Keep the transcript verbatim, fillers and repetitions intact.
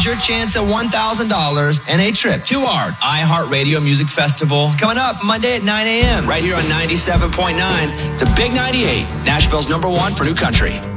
Your chance at one thousand dollars and a trip to our iHeartRadio Music Festival. It's coming up Monday at nine a.m. right here on ninety-seven point nine, the Big ninety-eight, Nashville's number one for new country.